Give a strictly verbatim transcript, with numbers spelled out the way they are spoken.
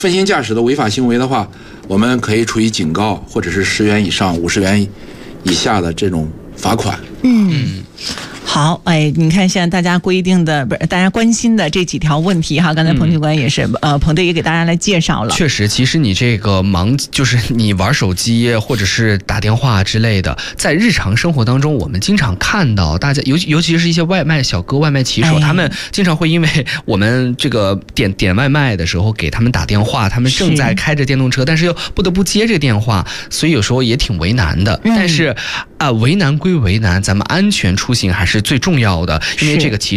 分心驾驶的违法行为的话，我们可以处以警告，或者是十元以上五十元以下的这种罚款。 嗯。好，哎，你看现在大家规定的不是大家关心的这几条问题哈，刚才彭警官也是、嗯、呃，彭队也给大家来介绍了。 确实，其实你这个忙就是你玩手机或者是打电话之类的，在日常生活当中，我们经常看到大家，尤其尤其是一些外卖小哥、外卖骑手、哎，他们经常会因为我们这个点点外卖的时候给他们打电话，他们正在开着电动车，但是又不得不接这个电话，所以有时候也挺为难的。嗯、但是啊、呃，为难归为难，咱们安全出行还是最重要的，因为这个骑